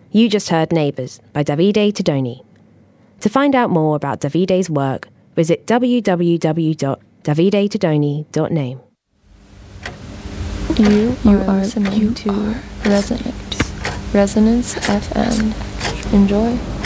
You just heard Neighbours by Davide Tedoni. To find out more about Davide's work, visit www.davidetedoni.name. You are listening to Resonance FM. Enjoy.